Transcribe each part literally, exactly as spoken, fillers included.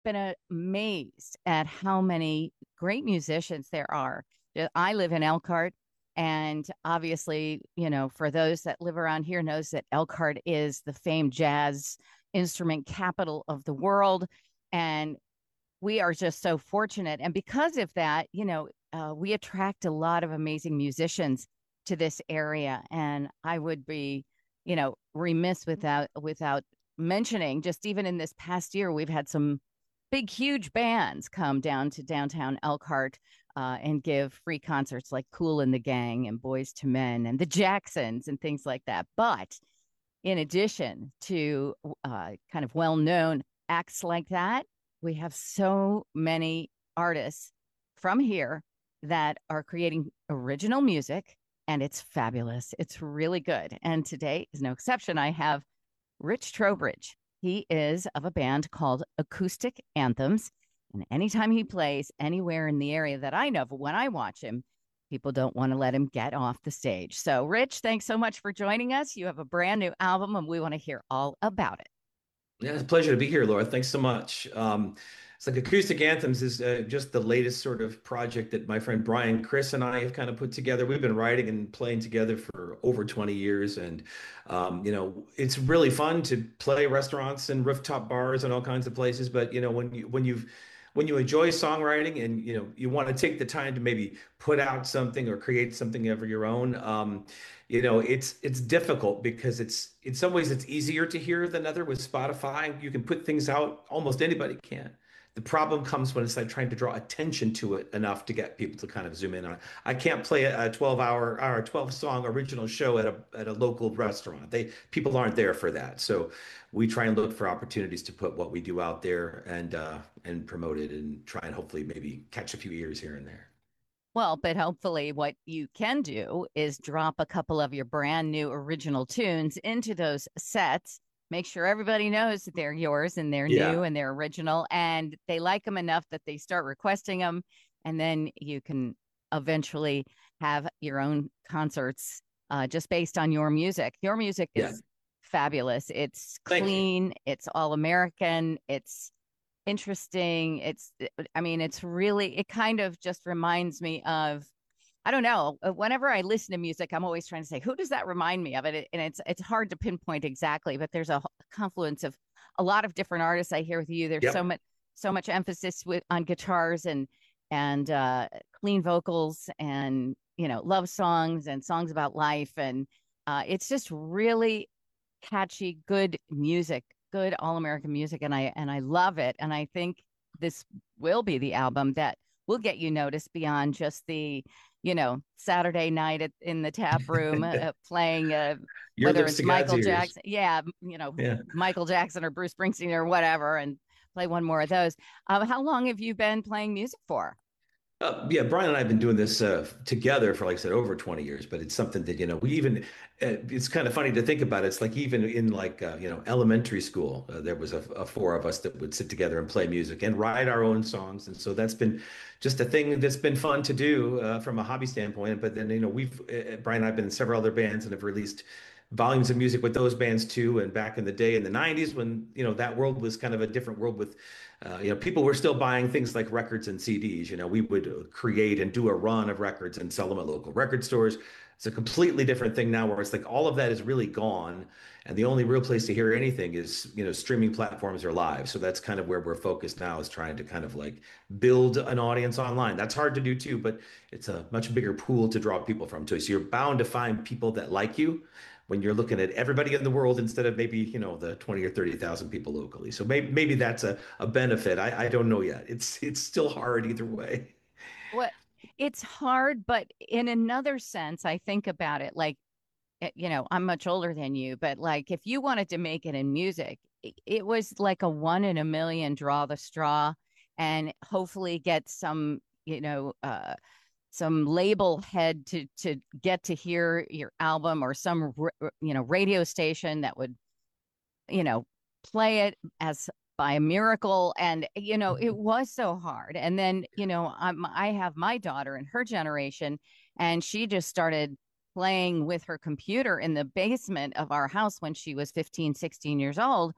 been amazed at how many great musicians there are. Uh, I live in Elkhart, and obviously, you know, for those that live around here, knows that Elkhart is the famed jazz instrument capital of the world, and we are just so fortunate. And because of that, you know, uh, we attract a lot of amazing musicians to this area. And I would be, you know, remiss without without mentioning, just even in this past year, we've had some big, huge bands come down to downtown Elkhart uh, and give free concerts like Kool and the Gang and Boys to Men and the Jacksons and things like that. But in addition to uh, kind of well known acts like that, we have so many artists from here that are creating original music, and it's fabulous. It's really good. And today is no exception. I have Rich Trowbridge. He is of a band called Acoustic Anthems. And anytime he plays anywhere in the area that I know, but when I watch him, people don't want to let him get off the stage. So, Rich, thanks so much for joining us. You have a brand new album, and we want to hear all about it. Yeah, it's a pleasure to be here, Laura. Thanks so much. Um, it's like Acoustic Anthems is uh, just the latest sort of project that my friend Brian, Chris, and I have kind of put together. We've been writing and playing together for over twenty years, and um, you know, it's really fun to play restaurants and rooftop bars and all kinds of places. But you know, when you when you've when you enjoy songwriting and you know you want to take the time to maybe put out something or create something of your own, um, you know, it's it's difficult because it's in some ways it's easier to hear than other with Spotify. You can put things out, almost anybody can. The problem comes when it's like trying to draw attention to it enough to get people to kind of zoom in on it. I can't play a twelve hour or a twelve song original show at a at a local restaurant. They people aren't there for that. So we try and look for opportunities to put what we do out there and uh and promote it and try and hopefully maybe catch a few ears here and there. Well, but hopefully, what you can do is drop a couple of your brand new original tunes into those sets. Make sure everybody knows that they're yours and they're new Yeah. and they're original and they like them enough that they start requesting them. And then you can eventually have your own concerts uh, just based on your music. Your music Yeah. is fabulous. It's Thank you. clean, it's all American, it's interesting. It's, I mean, it's really, it kind of just reminds me of, I don't know. uh, Whenever I listen to music, I'm always trying to say, who does that remind me of? It, and it's it's hard to pinpoint exactly, but there's a confluence of a lot of different artists I hear with you. There's so Yep. much so much emphasis with on guitars and and uh, clean vocals and you know love songs and songs about life and uh, it's just really catchy, good music, good all American music, and I and I love it. And I think this will be the album that will get you noticed beyond just the, you know, Saturday night at, in the tap room uh, playing, uh, Your whether lips it's to God's Michael ears. Jackson, yeah, you know, Yeah. Michael Jackson or Bruce Springsteen or whatever, and play one more of those. Um, how long have you been playing music for? Uh, yeah, Brian and I have been doing this uh, together for, like I said, over twenty years, but it's something that, you know, we even, uh, it's kind of funny to think about. It's like even in like, uh, you know, elementary school, uh, there was a, a four of us that would sit together and play music and write our own songs. And so that's been just a thing that's been fun to do uh, from a hobby standpoint. But then, you know, we've, uh, Brian and I have been in several other bands and have released volumes of music with those bands too. And back in the day in the nineties when, you know, that world was kind of a different world with uh, you know, people were still buying things like records and C Ds. You know, we would create and do a run of records and sell them at local record stores. It's a completely different thing now where it's like all of that is really gone. And the only real place to hear anything is, you know, streaming platforms or live. So that's kind of where we're focused now is trying to kind of like build an audience online. That's hard to do too, but it's a much bigger pool to draw people from too. So you're bound to find people that like you when you're looking at everybody in the world instead of maybe, you know, the twenty or thirty thousand people locally. So maybe maybe that's a, a benefit. I, I don't know yet. It's it's still hard either way. What it's hard, but in another sense, I think about it like, eh, you know, I'm much older than you, but like if you wanted to make it in music, it, it was like a one in a million draw the straw and hopefully get some, you know, uh, some label head to to get to hear your album or some you know radio station that would you know play it as by a miracle and you know it was so hard and then you know I'm, I have my daughter in her generation and she just started playing with her computer in the basement of our house when she was fifteen, sixteen years old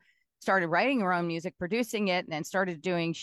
started writing her own music, producing it, and then started doing